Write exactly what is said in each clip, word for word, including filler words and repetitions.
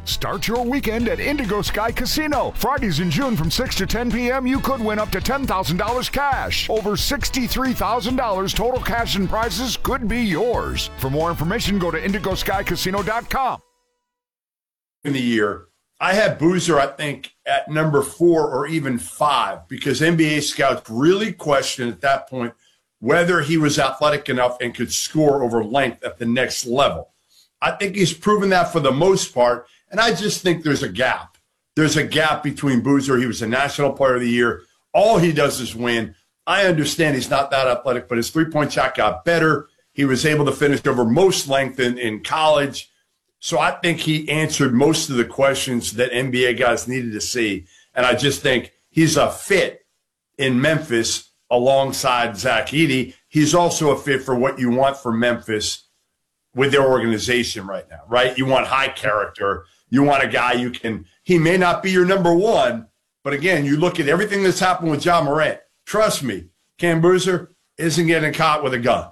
Start your weekend at Indigo Sky Casino. Fridays in June from six to ten p.m., you could win up to ten thousand dollars cash. Over sixty-three thousand dollars total cash and prizes could be yours. For more information, go to indigo sky casino dot com. In the year, I had Boozer, I think, at number four or even five because N B A scouts really questioned at that point whether he was athletic enough and could score over length at the next level. I think he's proven that for the most part, and I just think there's a gap. There's a gap between Boozer. He was a National Player of the Year. All he does is win. I understand he's not that athletic, but his three-point shot got better. He was able to finish over most length in, in college. So I think he answered most of the questions that N B A guys needed to see. And I just think he's a fit in Memphis alongside Zach Edey. He's also a fit for what you want for Memphis with their organization right now, right? You want high character. You want a guy you can – he may not be your number one, but, again, you look at everything that's happened with Ja Morant. Trust me, Cam Boozer isn't getting caught with a gun.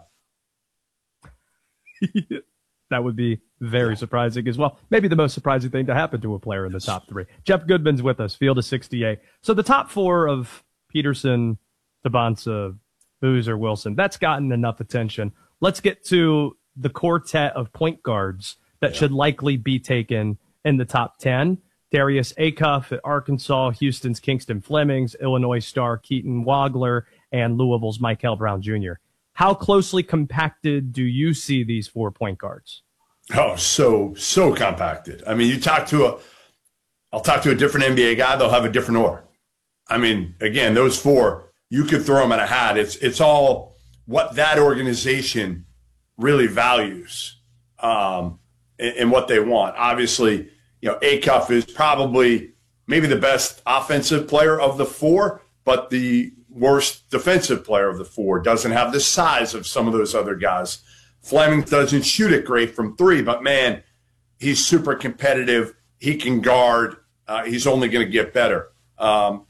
That would be very surprising as well. Maybe the most surprising thing to happen to a player in the top three. Jeff Goodman's with us, field of sixty-eight. So the top four of Peterson, Tabonsa, Boozer, Wilson, that's gotten enough attention. Let's get to the quartet of point guards that yeah. should likely be taken in the top ten. Darius Acuff at Arkansas, Houston's Kingston Flemings, Illinois star Keaton Wagler, and Louisville's Michael Brown Junior How closely compacted do you see these four point guards? Oh, so, so compacted. I mean, you talk to a – I'll talk to a different N B A guy, they'll have a different order. I mean, again, those four, you could throw them in a hat. It's, it's all what that organization really values um, and, and what they want. Obviously, you know, Acuff is probably maybe the best offensive player of the four, but the worst defensive player of the four. Doesn't have the size of some of those other guys. Fleming doesn't shoot it great from three, but, man, he's super competitive. He can guard. Uh, he's only going to get better. Um,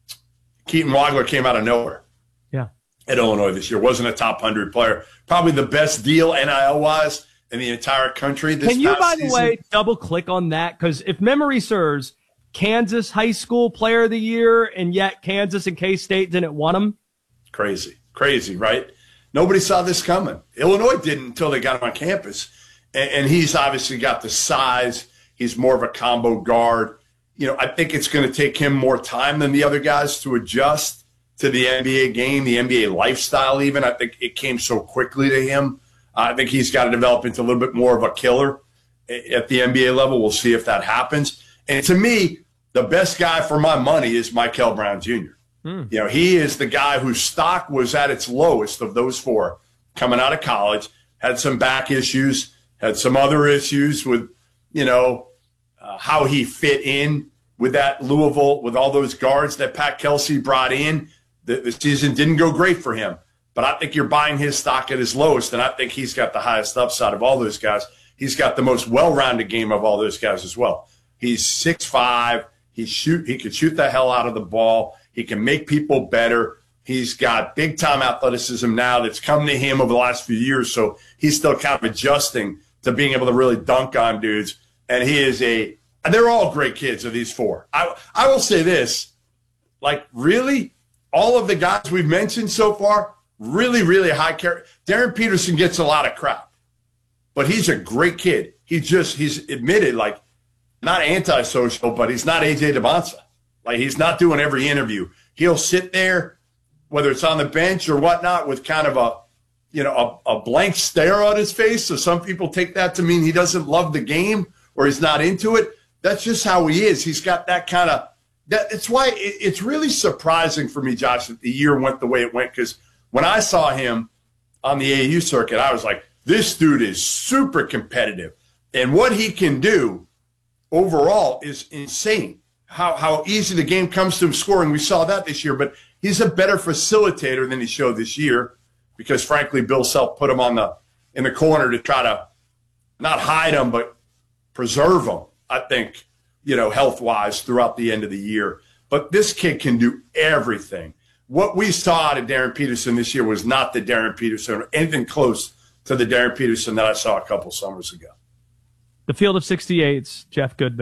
Keaton Wagler came out of nowhere yeah. at Illinois this year. Wasn't a top one hundred player. Probably the best deal N I L-wise in the entire country this Can you, past by the season. way, double-click on that? Because if memory serves, Kansas high school player of the year, and yet Kansas and K-State didn't want him? Crazy. Crazy, right? Nobody saw this coming. Illinois didn't until they got him on campus. And, and he's obviously got the size. He's more of a combo guard. You know, I think it's going to take him more time than the other guys to adjust to the N B A game, the N B A lifestyle even. I think it came so quickly to him. Uh, I think he's got to develop into a little bit more of a killer at the N B A level. We'll see if that happens. And to me, the best guy for my money is Michael Brown Junior Hmm. You know, he is the guy whose stock was at its lowest of those four coming out of college, had some back issues, had some other issues with, you know, uh, how he fit in with that Louisville, with all those guards that Pat Kelsey brought in. The, the season didn't go great for him, but I think you're buying his stock at his lowest, and I think he's got the highest upside of all those guys. He's got the most well-rounded game of all those guys as well. He's six five. He shoot. He could shoot the hell out of the ball. He can make people better. He's got big-time athleticism now that's come to him over the last few years, so he's still kind of adjusting to being able to really dunk on dudes. And he is a – they're all great kids of these four. I, I will say this. Like, really, all of the guys we've mentioned so far, really, really high character. Darren Peterson gets a lot of crap, but he's a great kid. He just – he's admitted, like, not antisocial, but he's not A J Tabonsa. Like, he's not doing every interview. He'll sit there, whether it's on the bench or whatnot, with kind of a, you know, a, a blank stare on his face. So some people take that to mean he doesn't love the game or he's not into it. That's just how he is. He's got that kind of that. It's why it, it's really surprising for me, Josh, that the year went the way it went. Because when I saw him on the A A U circuit, I was like, this dude is super competitive. And what he can do overall is insane. How how easy the game comes to him scoring. We saw that this year, but he's a better facilitator than he showed this year because, frankly, Bill Self put him on the in the corner to try to not hide him, but preserve him, I think, you know, health-wise throughout the end of the year. But this kid can do everything. What we saw out of Darren Peterson this year was not the Darren Peterson or anything close to the Darren Peterson that I saw a couple summers ago. The field of sixty-eight's Jeff Goodman.